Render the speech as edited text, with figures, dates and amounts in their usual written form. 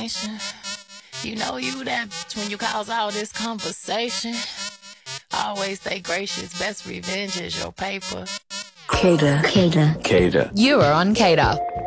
information. You know you that bitch when you cause all this conversation. Always stay gracious, best revenge is your paper. Cater. You are on Cater.